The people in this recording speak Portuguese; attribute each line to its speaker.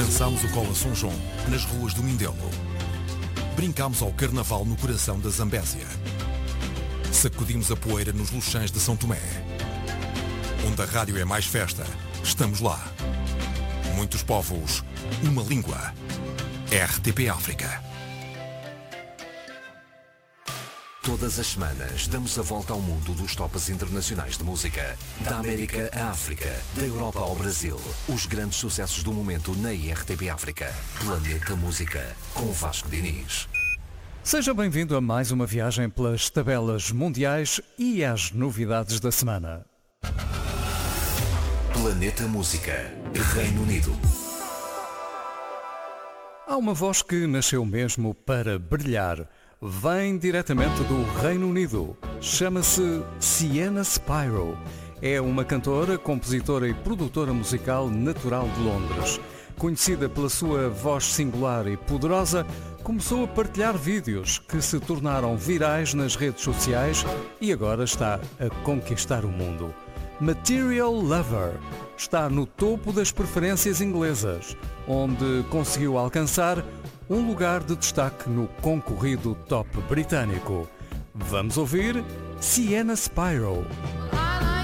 Speaker 1: Dançámos o Cola São João nas ruas do Mindelo. Brincámos ao Carnaval no coração da Zambésia. Sacudimos a poeira nos Luxães de São Tomé. Onde a rádio é mais festa, estamos lá. Muitos povos, uma língua. RTP África.
Speaker 2: Todas as semanas damos a volta ao mundo dos tops internacionais de música. Da América à África, da Europa ao Brasil. Os grandes sucessos do momento na RTP África. Planeta Música, com Vasco Diniz.
Speaker 3: Seja bem-vindo a mais uma viagem pelas tabelas mundiais e às novidades da semana.
Speaker 2: Planeta Música, Reino Unido.
Speaker 3: Há uma voz que nasceu mesmo para brilhar. Vem diretamente do Reino Unido. Chama-se Sienna Spiro. É uma cantora, compositora e produtora musical natural de Londres. Conhecida pela sua voz singular e poderosa, começou a partilhar vídeos que se tornaram virais nas redes sociais e agora está a conquistar o mundo. Material Lover está no topo das preferências inglesas, onde conseguiu alcançar um lugar de destaque no concorrido top britânico. Vamos ouvir Sienna Spiro.